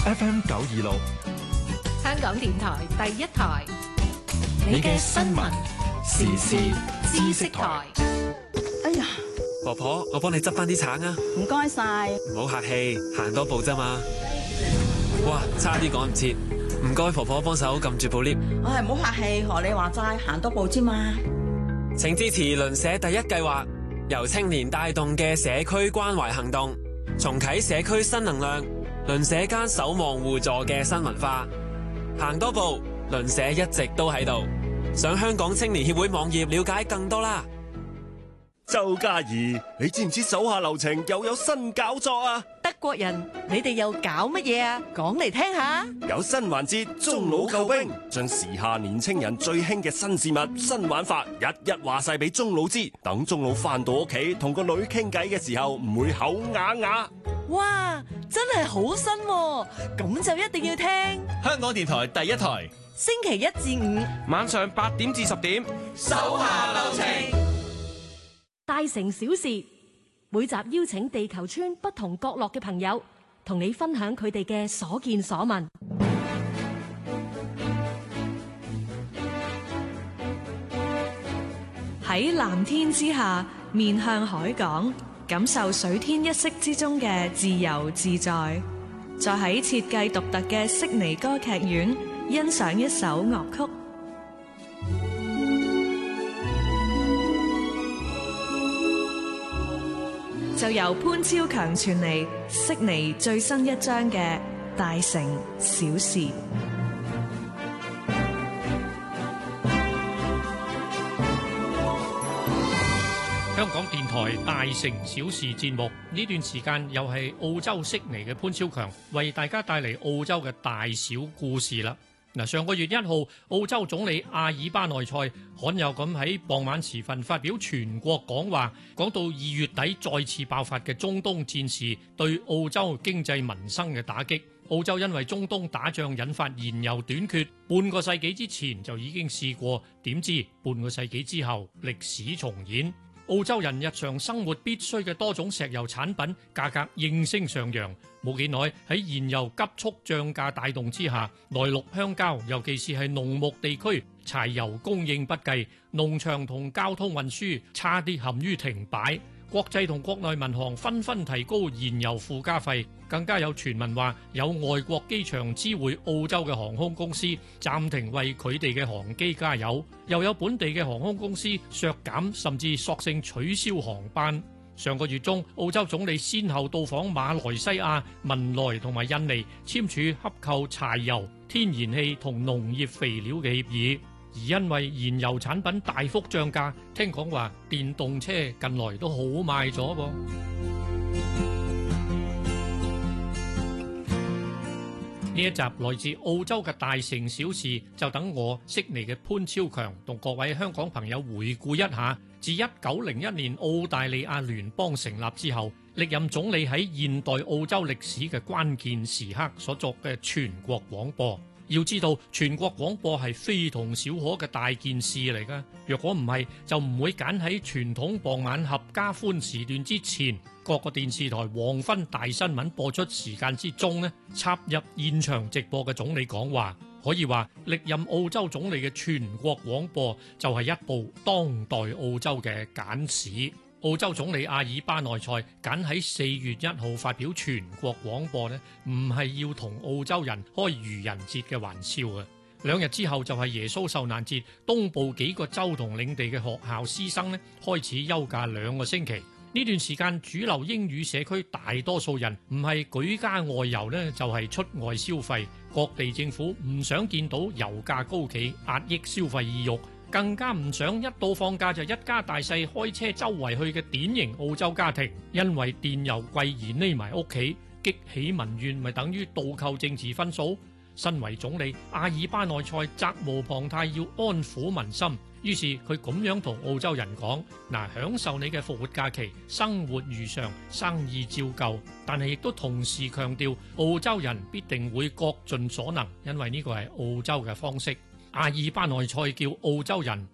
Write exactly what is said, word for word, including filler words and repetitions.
F M 九二六， 香港電台第一台， 你嘅新聞時事知識台。 哎呀， 婆婆，我幫你執翻啲橙啊！ 唔該晒。 唔好客氣，行多步啫嘛。哇，差啲趕唔切，唔該婆婆幫手撳住部 lift。 唉，唔好客氣，學你話齋，行多步啫嘛。 請支持鄰舍第一計劃，由青年帶動嘅社區關懷行動，重啟社區新能量，鄰舍間守望互助嘅新文化。行多步，鄰舍一直都喺度。上香港青年協會網頁了解更多啦。 周嘉怡，你知唔知手下留情又有新搞作啊？ 德國人，你哋又搞乜嘢啊？講嚟聽下。 有新環節，中老救兵，將時下年青人最興嘅新事物、新玩法，一一話晒俾中老知，等中老翻到屋企同個女傾偈嘅時候，唔會口啞啞。 哇，真係好新喎，咁就一定要聽。 香港電台第一台， 星期一至五晚上八點至十點， 手下留情。 大城小事，每集邀請地球村不同角落嘅朋友，同你分享佢哋嘅所見所聞。 喺藍天之下，面向海港，感受水天一色之中嘅自由自在。再喺設計獨特嘅悉尼歌劇院，欣賞一首樂曲。就由潘超強傳嚟悉尼最新一章嘅大城小事。 香港電台大城小事節目，呢段時間又係澳洲悉尼嘅潘超強為大家帶嚟澳洲嘅大小故事啦。嗱，上個月一號，澳洲總理阿爾巴內塞罕有咁喺傍晚時分發表全國講話，講到二月底再次爆發嘅中東戰事對澳洲經濟民生嘅打擊。澳洲因為中東打仗引發燃油短缺，半個世紀之前就已經試過，點知半個世紀之後歷史重演。澳洲人日常生活必需嘅多種石油產品價格應聲上揚，冇幾耐喺燃油急速漲價帶動之下，內陸鄉郊尤其是係農牧地區柴油供應不繼，農場同交通運輸差啲陷於停擺。國際同國內民航紛紛提高燃油附加費，更加有傳聞話有外國機場知會澳洲嘅航空公司暫停為佢哋嘅航機加油，又有本地嘅航空公司削減甚至索性取消航班。上個月中，澳洲總理先後到訪馬來西亞、文萊同埋印尼，簽署洽購柴油、天然氣同農業肥料嘅協議。而因為燃油產品大幅漲價，聽講話電動車近來都好賣咗噃。呢一集來自澳洲嘅大城小事，就等我悉尼嘅潘超強同各位香港朋友回顧一下，自一九零一年澳大利亞聯邦成立之後，歷任總理喺現代澳洲歷史嘅關鍵時刻所作嘅全國廣播。要知道全國廣播係非同小可嘅大件事嚟㗎，若果唔係就唔會揀喺傳統傍晚合家歡時段之前，各個電視台黃昏大新聞播出時間之中呢，插入現場直播嘅總理講話。可以話歷任澳洲總理嘅全國廣播就係一部當代澳洲嘅簡史。澳洲總理阿爾巴內塞揀喺四月一號發表全國廣播呢，唔係要同澳洲人開愚人節嘅玩笑嘅。兩日之後就係耶穌受難節，東部幾個州同領地嘅學校師生呢開始休假兩個星期。呢段時間主流英語社區大多數人唔係舉家外遊呢，就係出外消費。各地政府唔想見到油價高企壓抑消費意欲，更加唔想一到放假就一家大細開車周圍去嘅典型澳洲家庭，因為電油貴而匿埋屋企，激起民怨，咪等於倒扣政治分數。身為總理，阿爾巴內塞責無旁貸要安撫民心，於是佢咁樣同澳洲人講：嗱，享受你嘅復活假期，生活如常，生意照舊，但係亦都同時強調澳洲人必定會各盡所能，因為呢個係澳洲嘅方式。阿爾巴內塞叫澳洲人